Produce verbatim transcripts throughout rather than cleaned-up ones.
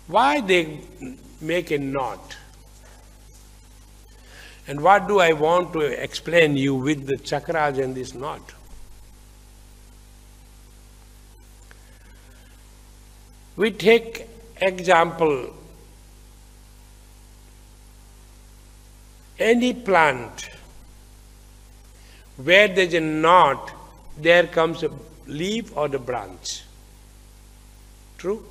Why they make a knot? And what do I want to explain you with the chakras and this knot? We take example, any plant where there is a knot, there comes a leaf or the branch. True?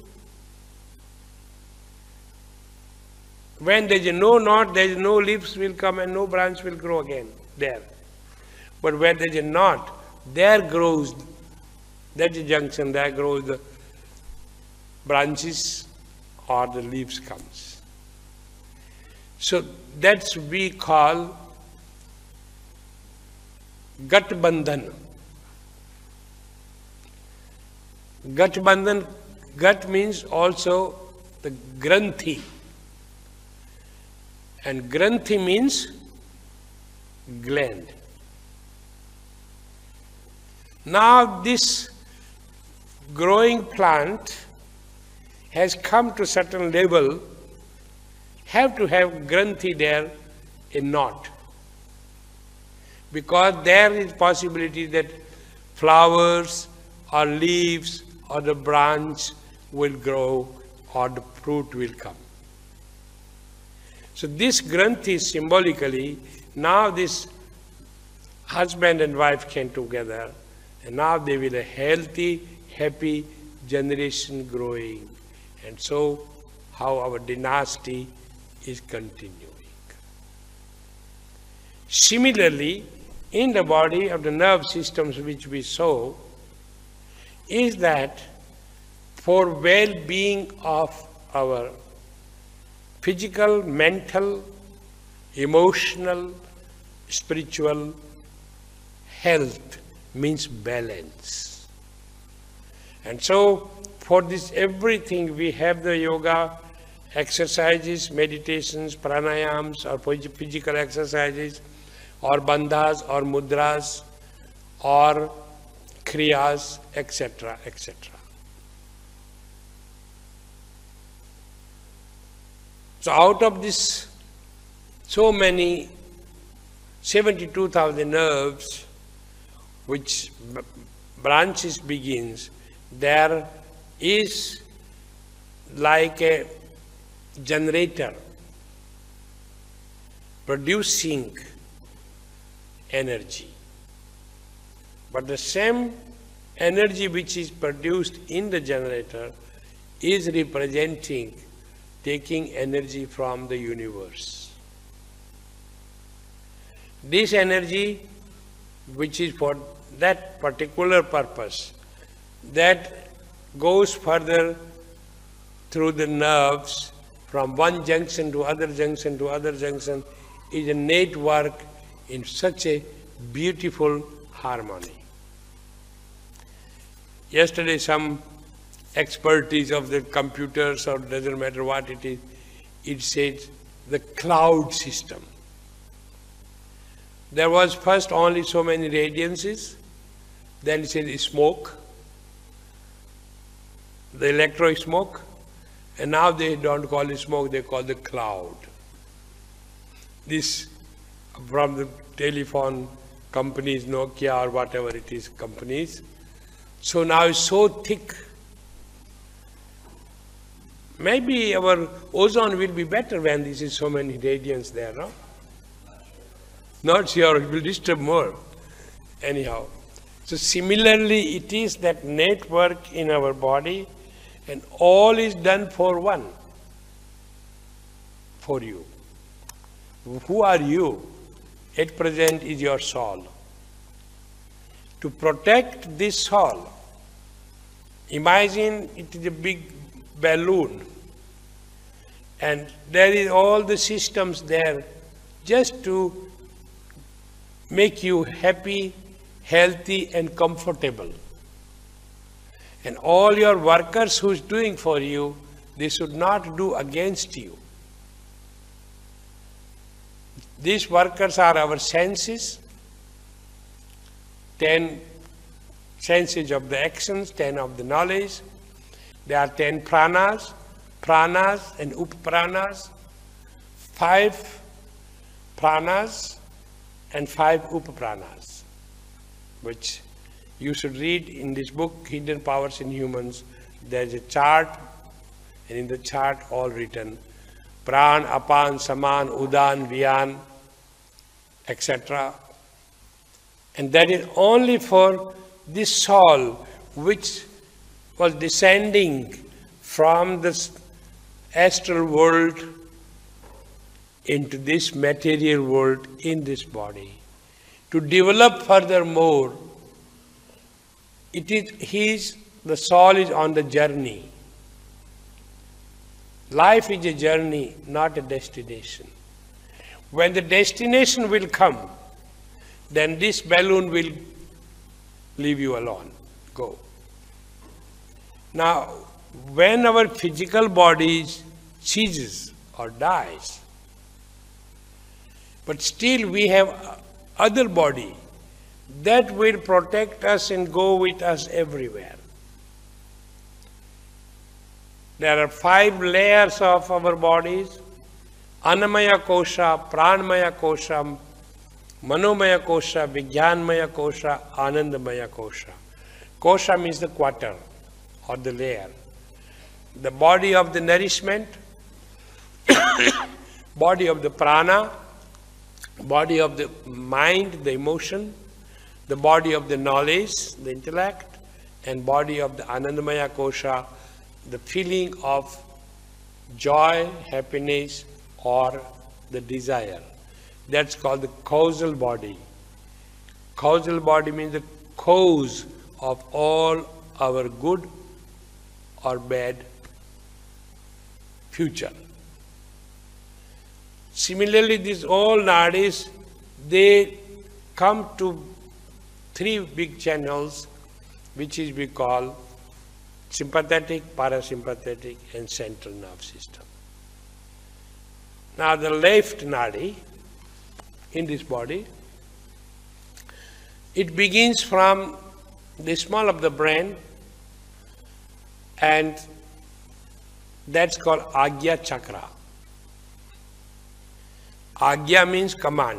When there is no knot, there is no leaves will come and no branch will grow again there. But where there is a knot, there grows, that is junction, there grows the branches or the leaves comes. So that's we call Gatbandhan. Gatbandhan, Gat means also the Granthi. And Granthi means gland. Now this growing plant has come to certain level, have to have Granthi there, a knot. Because there is possibility that flowers or leaves or the branch will grow or the fruit will come. So this Granthi symbolically, now this husband and wife came together and now they will a healthy, happy generation growing. And so how our dynasty is continuing. Similarly, in the body of the nerve systems which we saw, is that for well-being of our physical, mental, emotional, spiritual health means balance. And so for this everything we have the yoga exercises, meditations, pranayams or physical exercises or bandhas or mudras or kriyas, et cetera, et cetera. So out of this, so many seventy-two thousand nerves, which branches begins, there is like a generator producing energy. But the same energy which is produced in the generator is representing taking energy from the universe. This energy, which is for that particular purpose, that goes further through the nerves from one junction to other junction to other junction, is a network in such a beautiful harmony. Yesterday some expertise of the computers, or doesn't matter what it is, it says the cloud system. There was first only so many radiances, then it said smoke, the electro smoke, and now they don't call it smoke, they call it cloud. This from the telephone companies, Nokia or whatever it is, companies. So now it's so thick. Maybe our ozone will be better when this is so many radiance there, no? Not sure, it will disturb more. Anyhow. So similarly, it is that network in our body, and all is done for one, for you. Who are you? At present is your soul. To protect this soul, imagine it is a big balloon, and there is all the systems there just to make you happy, healthy and comfortable. And all your workers who is doing for you, they should not do against you. These workers are our senses, ten senses of the actions, ten of the knowledge. There are ten pranas. pranas and upapranas, five pranas and five upapranas, which you should read in this book, Hidden Powers in Humans. There's a chart, and in the chart all written, pran, apan, saman, udan, vyan, et cetera. And that is only for this soul which was descending from this astral world into this material world in this body. To develop furthermore, it is his, the soul is on the journey. Life is a journey, not a destination. When the destination will come, then this balloon will leave you alone. Go. Now, when our physical body ceases or dies, but still we have other body that will protect us and go with us everywhere. There are five layers of our bodies: Annamaya Kosha, Pranmaya Kosha, Manomaya Kosha, Vijnanmaya Kosha, Anandamaya Kosha. Kosha means the quarter or the layer. The body of the nourishment, body of the prana, body of the mind, the emotion, the body of the knowledge, the intellect, and body of the Anandamaya Kosha, the feeling of joy, happiness, or the desire. That's called the causal body. Causal body means the cause of all our good or bad future. Similarly, these all nadis, they come to three big channels, which is we call sympathetic, parasympathetic, and central nerve system. Now the left nadi in this body, it begins from the small of the brain, and that's called Agya Chakra. Agya means command.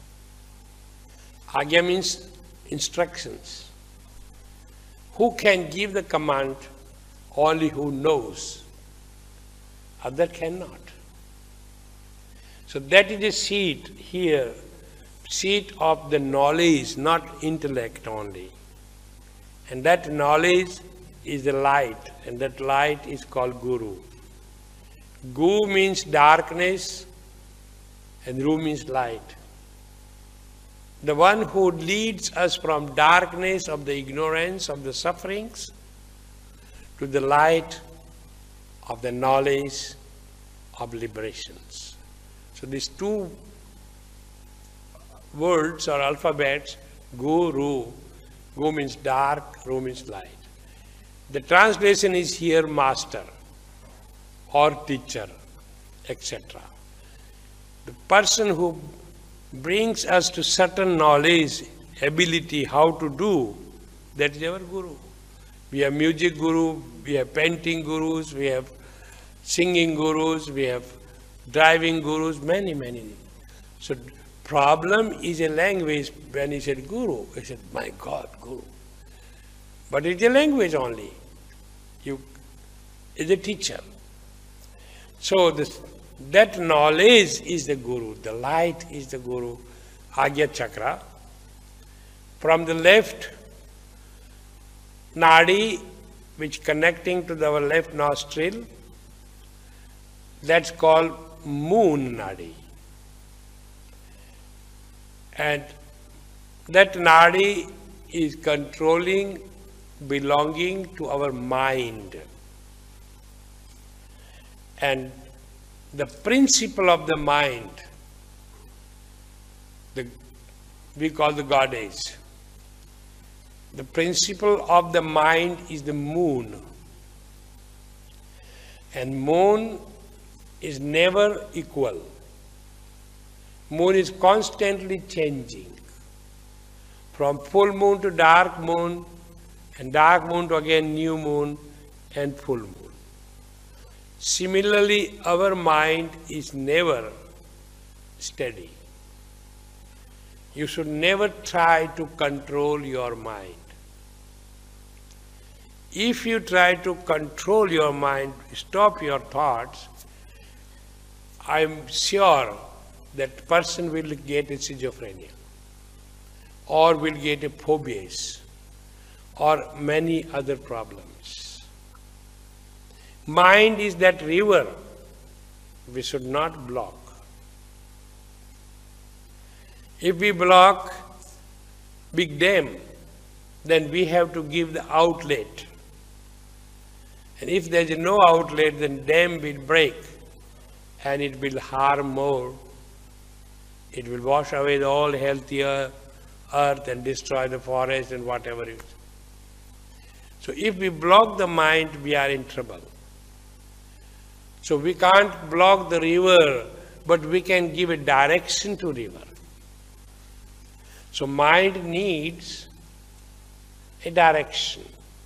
Agya means instructions. Who can give the command? Only who knows. Other cannot. So that is the seat here, seat of the knowledge, not intellect only. And that knowledge is the light, and that light is called Guru. Gu means darkness, and Ru means light. The one who leads us from darkness of the ignorance of the sufferings to the light of the knowledge of liberations. So these two words or alphabets, Gu, Ru. Gu means dark, Ru means light. The translation is here master or teacher, et cetera. The person who brings us to certain knowledge, ability, how to do, that is our Guru. We have music guru, we have painting gurus, we have singing gurus, we have driving gurus, many, many. So problem is a language. When he said Guru, he said, my God, Guru. But it's a language only. You is a teacher. So this, that knowledge is the Guru. The light is the Guru. Agya Chakra. From the left nadi, which connecting to our left nostril, that's called moon nadi. And that nadi is controlling, belonging to our mind. And the principle of the mind, the, we call the goddess. The principle of the mind is the moon. And moon is never equal. Moon is constantly changing. From full moon to dark moon, and dark moon to again new moon and full moon. Similarly, our mind is never steady. You should never try to control your mind. If you try to control your mind, stop your thoughts, I am sure that person will get a schizophrenia or will get a phobias or many other problems. Mind is that river we should not block. If we block big dam, then we have to give the outlet. And if there is no outlet, then dam will break and it will harm more. It will wash away the all healthier earth and destroy the forest and whatever it is. So if we block the mind, we are in trouble. So we can't block the river, but we can give a direction to river. So mind needs a direction.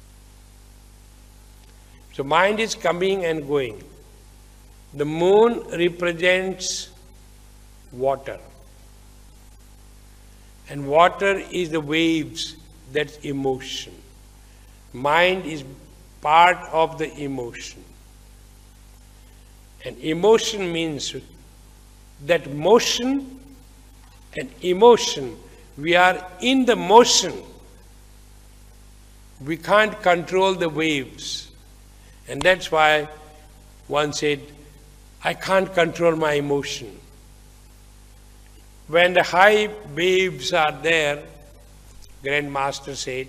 So mind is coming and going. The moon represents water. And water is the waves, that's emotion. Mind is part of the emotion. And emotion means that motion and emotion, we are in the motion. We can't control the waves. And that's why one said, I can't control my emotion. When the high waves are there, Grand Master said,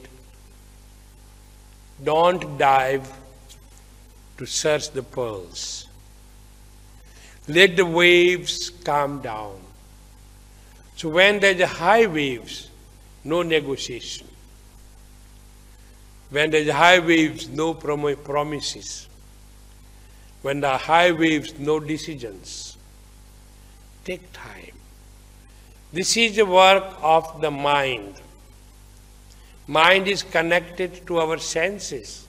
don't dive to search the pearls. Let the waves calm down. So when there's a high waves, no negotiation. When there's high waves, no prom promises. When there are high waves, no decisions. Take time. This is the work of the mind. Mind is connected to our senses.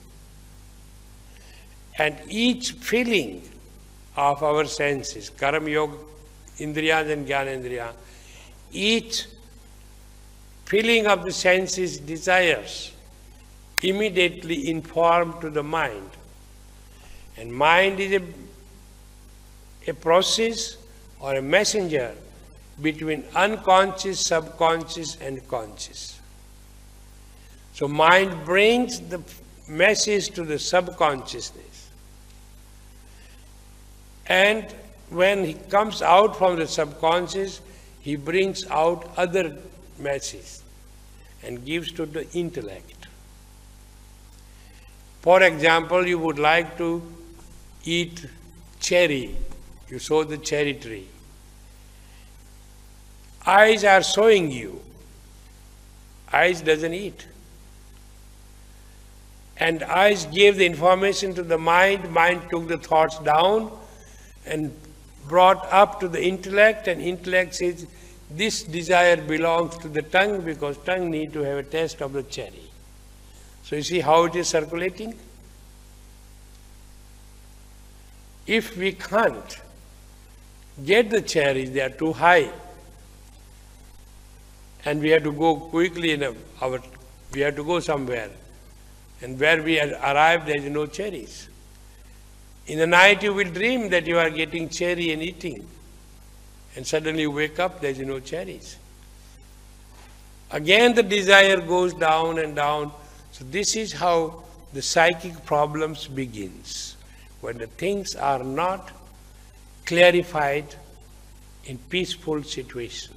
And each feeling of our senses, Karam Yoga, Indriyas and Jnanendriya, each feeling of the senses desires immediately inform to the mind. And mind is a, a process or a messenger between unconscious, subconscious and conscious. So mind brings the message to the subconsciousness. And when he comes out from the subconscious, he brings out other messages and gives to the intellect. For example, you would like to eat cherry. You sow the cherry tree. Eyes are showing you. Eyes doesn't eat. And eyes gave the information to the mind. Mind took the thoughts down and brought up to the intellect. And intellect says, this desire belongs to the tongue because tongue need to have a taste of the cherry. So you see how it is circulating? If we can't get the cherries, they are too high. And we have to go quickly in a, our, we have to go somewhere. And where we arrive, there is no cherries. In the night you will dream that you are getting cherry and eating. And suddenly you wake up, there is no cherries. Again the desire goes down and down. So this is how the psychic problems begins. When the things are not clarified in peaceful situation.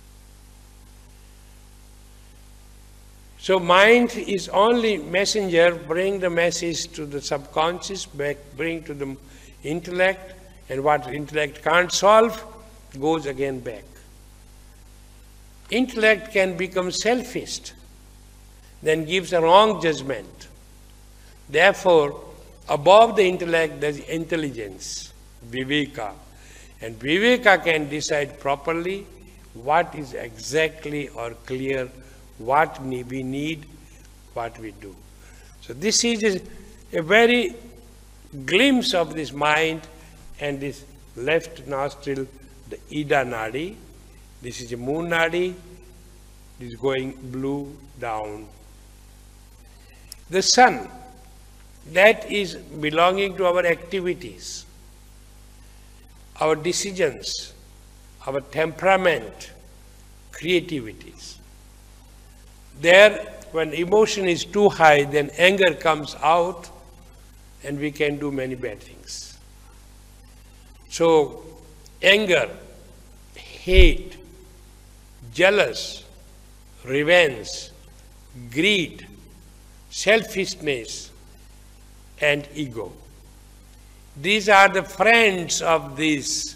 So mind is only messenger, bring the message to the subconscious, back, bring to the intellect, and what intellect can't solve goes again back. Intellect can become selfish, then gives a wrong judgment. Therefore, above the intellect there is intelligence, viveka. And viveka can decide properly what is exactly or clear, what we need, what we do. So this is a very glimpse of this mind and this left nostril, the Ida Nadi. This is a moon Nadi. This is going blue down. The sun, that is belonging to our activities, our decisions, our temperament, creativities. There, when emotion is too high, then anger comes out and we can do many bad things. So, anger, hate, jealous, revenge, greed, selfishness, and ego. These are the friends of this.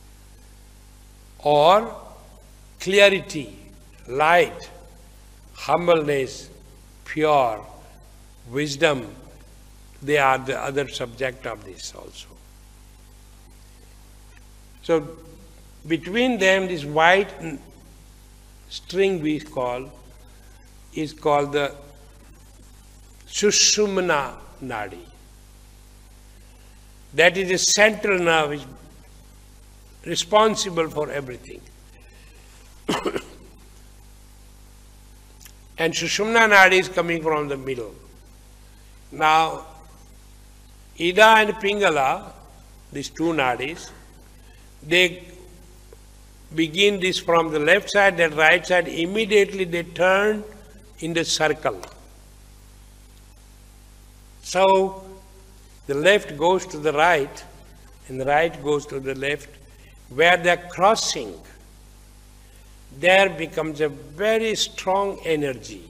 Or clarity, light, humbleness, pure, wisdom, they are the other subject of this also. So between them, this white string we call is called the Sushumna Nadi. That is the central nerve which is responsible for everything. And Sushumna Nadi is coming from the middle. Now, Ida and Pingala, these two nadis, they begin this from the left side, then right side, immediately they turn in the circle. So, the left goes to the right, and the right goes to the left. Where they are crossing, there becomes a very strong energy.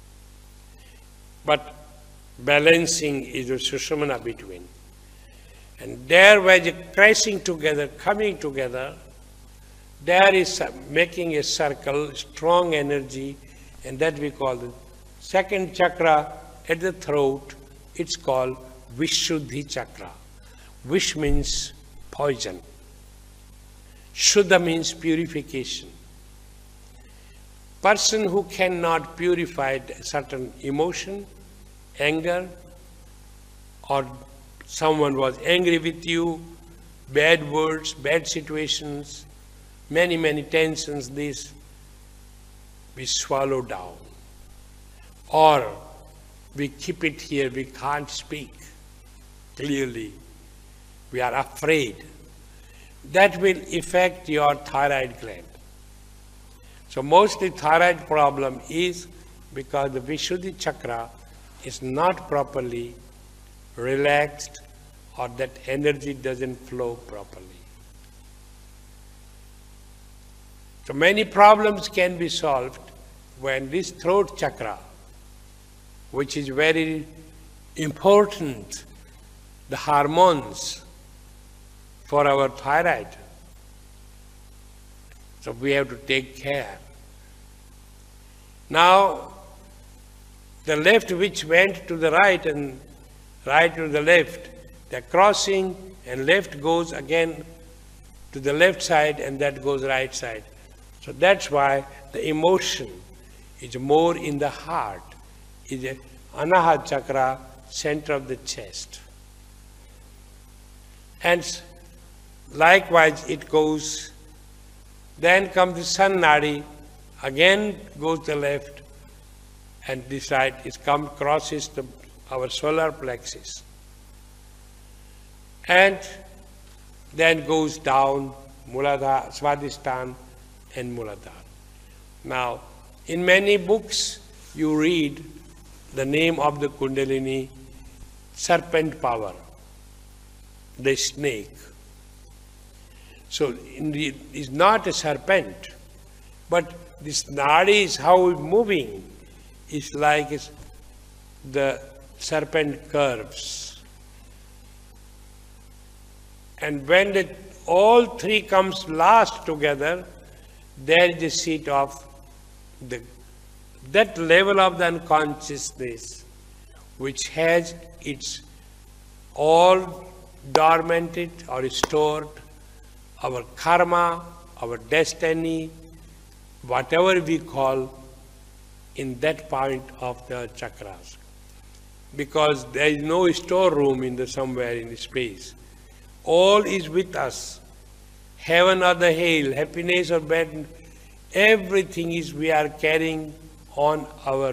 But balancing is a Sushumna between. And there where they are crashing together, coming together, there is making a circle, strong energy, and that we call the second chakra at the throat. It's called Vishuddhi chakra. Vish means poison. Shuddha means purification. Person who cannot purify a certain emotion, anger, or someone was angry with you, bad words, bad situations, many, many tensions, this we swallow down. Or we keep it here, we can't speak clearly. We are afraid. That will affect your thyroid gland. So mostly thyroid problem is because the Vishuddhi chakra is not properly relaxed or that energy doesn't flow properly. So many problems can be solved when this throat chakra, which is very important, the hormones for our thyroid. So we have to take care. Now, the left which went to the right and right to the left, they're crossing, and left goes again to the left side and that goes right side. So that's why the emotion is more in the heart, is a Anahata chakra, center of the chest. And likewise it goes, then comes the sun nadi, again goes to the left, and this side is come crosses the, our solar plexus. And then goes down Muladhara, Swadhisthana and Muladhara. Now, in many books you read the name of the Kundalini, serpent power, the snake. So it is not a serpent, but this nadi is how it's moving. It's like it's the serpent curves. And when the, all three comes last together, there is the seat of the, that level of the unconsciousness which has its all dormanted or stored, our karma, our destiny, whatever we call, in that point of the chakras. because there is no storeroom in the somewhere in the space. All is with us. Heaven or the hell, happiness or bad, everything is we are carrying on our